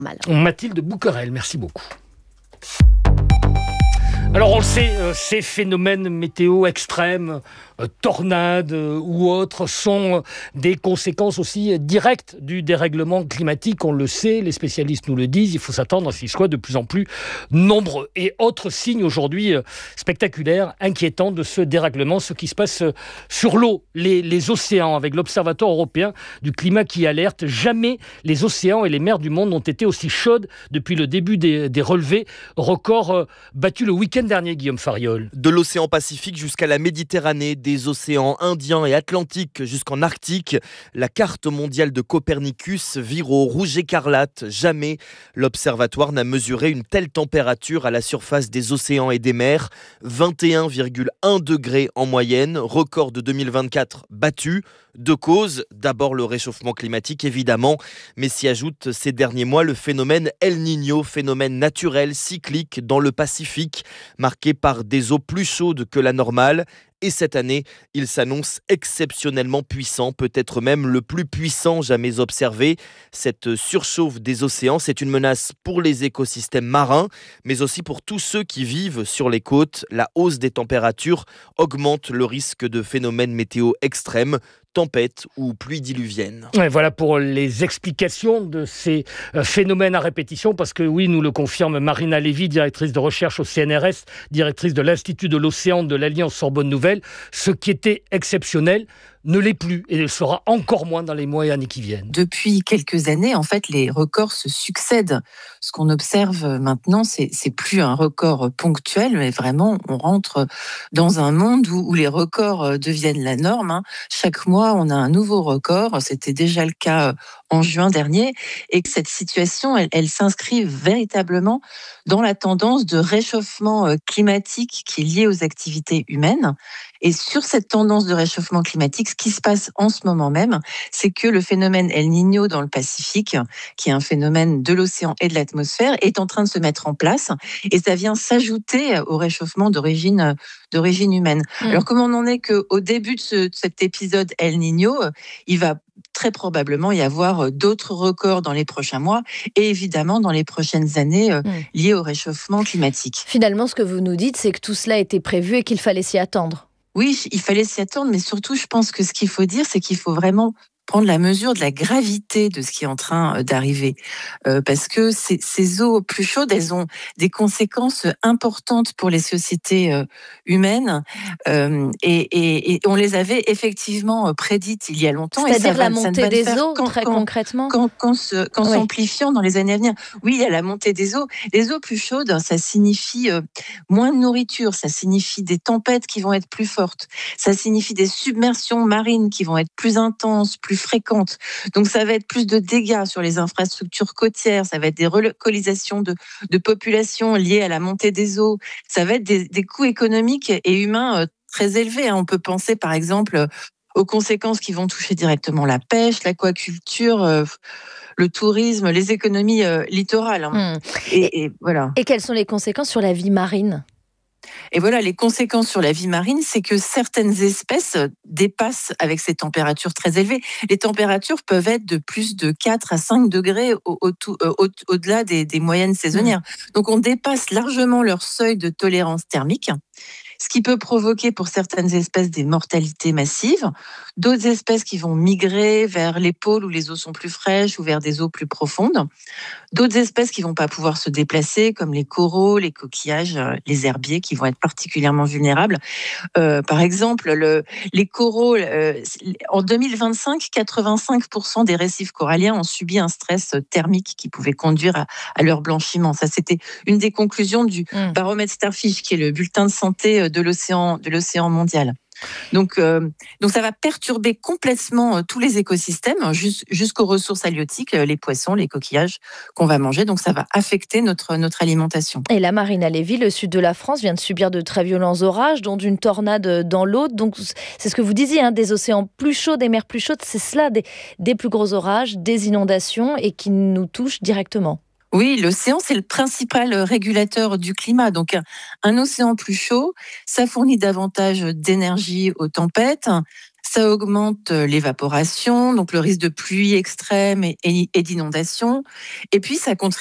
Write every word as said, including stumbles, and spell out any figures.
Mathilde Bouquerel, merci beaucoup. Alors on le sait, euh, ces phénomènes météo extrêmes, euh, tornades euh, ou autres, sont euh, des conséquences aussi euh, directes du dérèglement climatique. On le sait, les spécialistes nous le disent, il faut s'attendre à ce qu'ils soient de plus en plus nombreux. Et autre signe aujourd'hui euh, spectaculaire, inquiétant de ce dérèglement, ce qui se passe euh, sur l'eau, les, les océans, avec l'Observatoire européen du climat qui alerte. Jamais les océans et les mers du monde n'ont été aussi chaudes depuis le début des, des relevés. Record euh, battu le week-end dernier, Guillaume Fariol. De l'océan Pacifique jusqu'à la Méditerranée, des océans Indien et Atlantique jusqu'en Arctique, la carte mondiale de Copernicus vire au rouge écarlate. Jamais l'observatoire n'a mesuré une telle température à la surface des océans et des mers. vingt et un virgule un degrés en moyenne, record de deux mille vingt-quatre battu. Deux causes, d'abord le réchauffement climatique évidemment, mais s'y ajoute ces derniers mois le phénomène El Niño, phénomène naturel cyclique dans le Pacifique, marqué par des eaux plus chaudes que la normale. Et cette année, il s'annonce exceptionnellement puissant, peut-être même le plus puissant jamais observé. Cette surchauffe des océans, c'est une menace pour les écosystèmes marins, mais aussi pour tous ceux qui vivent sur les côtes. La hausse des températures augmente le risque de phénomènes météo extrêmes, tempêtes ou pluies diluviennes. Et voilà pour les explications de ces phénomènes à répétition, parce que oui, nous le confirme Marina Lévy, directrice de recherche au C N R S, directrice de l'Institut de l'Océan de l'Alliance Sorbonne Nouvelle. Ce qui était exceptionnel ne l'est plus et le sera encore moins dans les mois et années qui viennent. Depuis quelques années, en fait, les records se succèdent. Ce qu'on observe maintenant, c'est, c'est plus un record ponctuel, mais vraiment, on rentre dans un monde où, où les records deviennent la norme. Hein. Chaque mois, on a un nouveau record. C'était déjà le cas en juin dernier. Et que cette situation, elle, elle s'inscrit véritablement dans la tendance de réchauffement climatique qui est liée aux activités humaines. Et sur cette tendance de réchauffement climatique, ce qui se passe en ce moment même, c'est que le phénomène El Niño dans le Pacifique, qui est un phénomène de l'océan et de l'atmosphère, est en train de se mettre en place. Et ça vient s'ajouter au réchauffement d'origine, d'origine humaine. Mmh. Alors, comme on en est qu'au début de, ce, de cet épisode El Niño, il va très probablement y avoir d'autres records dans les prochains mois et évidemment dans les prochaines années euh, mmh. liés au réchauffement climatique. Finalement, ce que vous nous dites, c'est que tout cela était prévu et qu'il fallait s'y attendre. Oui, il fallait s'y attendre, mais surtout, je pense que ce qu'il faut dire, c'est qu'il faut vraiment prendre la mesure de la gravité de ce qui est en train d'arriver. Euh, parce que ces, ces eaux plus chaudes, elles ont des conséquences importantes pour les sociétés euh, humaines. Euh, et, et, et on les avait effectivement prédites il y a longtemps. C'est-à-dire et ça la va, montée des eaux, quand, très quand, concrètement Qu'en quand, quand, quand oui. s'amplifiant dans les années à venir. Oui, il y a la montée des eaux. Les eaux plus chaudes, ça signifie euh, moins de nourriture, ça signifie des tempêtes qui vont être plus fortes, ça signifie des submersions marines qui vont être plus intenses, plus fréquentes. Donc ça va être plus de dégâts sur les infrastructures côtières, ça va être des relocalisations de, de populations liées à la montée des eaux, ça va être des, des coûts économiques et humains euh, très élevés. Hein. On peut penser par exemple aux conséquences qui vont toucher directement la pêche, l'aquaculture, euh, le tourisme, les économies euh, littorales. Hein. Mmh. Et, et, et, voilà. et quelles sont les conséquences sur la vie marine ? Et voilà, les conséquences sur la vie marine, c'est que certaines espèces dépassent avec ces températures très élevées. Les températures peuvent être de plus de quatre à cinq degrés au, au, au, au-delà des, des moyennes saisonnières. Mmh. Donc on dépasse largement leur seuil de tolérance thermique, ce qui peut provoquer pour certaines espèces des mortalités massives, d'autres espèces qui vont migrer vers les pôles où les eaux sont plus fraîches ou vers des eaux plus profondes, d'autres espèces qui ne vont pas pouvoir se déplacer, comme les coraux, les coquillages, les herbiers, qui vont être particulièrement vulnérables. Euh, par exemple, le, les coraux, euh, en deux mille vingt-cinq, quatre-vingt-cinq pour cent des récifs coralliens ont subi un stress thermique qui pouvait conduire à, à leur blanchiment. Ça, c'était une des conclusions du mmh. baromètre Starfish, qui est le bulletin de santé de l'océan, de l'océan mondial. Donc, euh, donc ça va perturber complètement euh, tous les écosystèmes jus- jusqu'aux ressources halieutiques, euh, les poissons, les coquillages qu'on va manger. Donc ça va affecter notre, notre alimentation. Et la Marina Lévy, le sud de la France, vient de subir de très violents orages, dont une tornade dans l'Aude. Donc c'est ce que vous disiez, hein, des océans plus chauds, des mers plus chaudes, c'est cela, des, des plus gros orages, des inondations et qui nous touchent directement. Oui, l'océan, c'est le principal régulateur du climat. Donc, un océan plus chaud, ça fournit davantage d'énergie aux tempêtes, Ça augmente l'évaporation, donc le risque de pluie extrême et, et, et d'inondation. Et puis, ça contribue